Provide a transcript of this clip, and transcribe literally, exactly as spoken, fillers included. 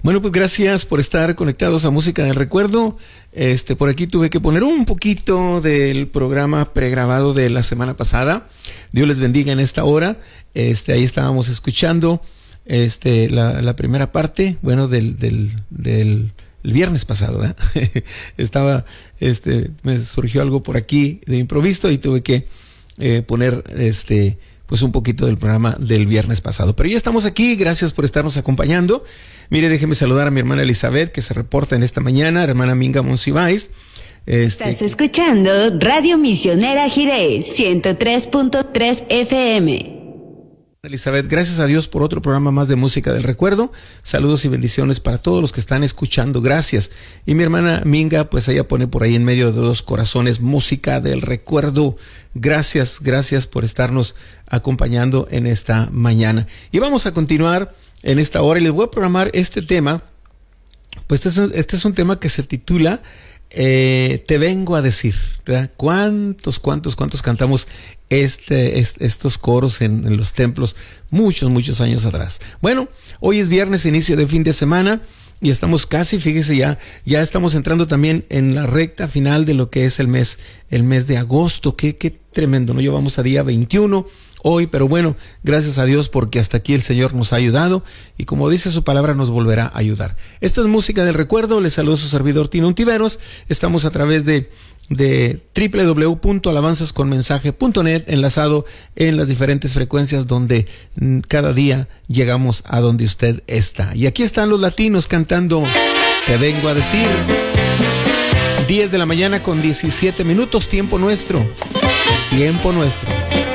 Bueno, pues gracias por estar conectados a Música del Recuerdo. Este, por aquí tuve que poner un poquito del programa pregrabado de la semana pasada. Dios les bendiga en esta hora. Este, ahí estábamos escuchando este, la, la primera parte, bueno, del, del, del el viernes pasado, ¿eh? Estaba, este, me surgió algo por aquí de improviso y tuve que eh, poner, este, pues un poquito del programa del viernes pasado. Pero ya estamos aquí, gracias por estarnos acompañando. Mire, déjeme saludar a mi hermana Elizabeth, que se reporta en esta mañana, hermana Minga Monsiváis. Este... Estás escuchando Radio Misionera Jiré, ciento tres punto tres F M. Elizabeth, gracias a Dios por otro programa más de Música del Recuerdo. Saludos y bendiciones para todos los que están escuchando, gracias. Y mi hermana Minga, pues ella pone por ahí en medio de dos corazones Música del Recuerdo. Gracias, gracias por estarnos acompañando en esta mañana. Y vamos a continuar en esta hora y les voy a programar este tema. Pues este es, este es un tema que se titula eh, Te vengo a decir, ¿verdad? ¿Cuántos, cuántos, cuántos cantamos Este, est, estos coros en, en los templos muchos, muchos años atrás? Bueno, hoy es viernes, inicio de fin de semana y estamos casi, fíjese ya, ya estamos entrando también en la recta final de lo que es el mes, el mes de agosto. Qué, qué tremendo, ¿no? Llevamos a día veintiuno hoy, pero bueno, gracias a Dios porque hasta aquí el Señor nos ha ayudado y como dice su palabra nos volverá a ayudar. Esta es Música del Recuerdo, les saludo a su servidor Tino Untiveros. Estamos a través de de doble u doble u doble u punto alabanzas con mensaje punto net, enlazado en las diferentes frecuencias donde mm, cada día llegamos a donde usted está. Y aquí están los latinos cantando Te vengo a decir. diez de la mañana con diecisiete minutos, tiempo nuestro, tiempo nuestro.